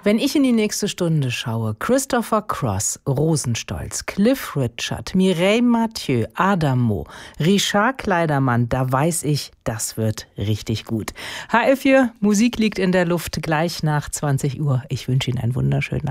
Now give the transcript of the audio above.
Wenn ich in die nächste Stunde schaue, Christopher Cross, Rosenstolz, Cliff Richard, Mireille Mathieu, Adamo, Richard Kleidermann, da weiß ich, das wird richtig gut. HR4, Musik liegt in der Luft, gleich nach 20 Uhr. Ich wünsche Ihnen einen wunderschönen Abend.